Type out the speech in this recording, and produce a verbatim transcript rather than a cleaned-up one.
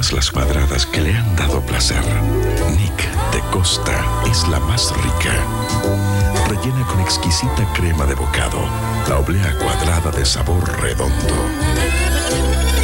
todas las cuadradas que le han dado placer, Nick de Costa es la más rica. Rellena con exquisita crema de bocado, la oblea cuadrada de sabor redondo.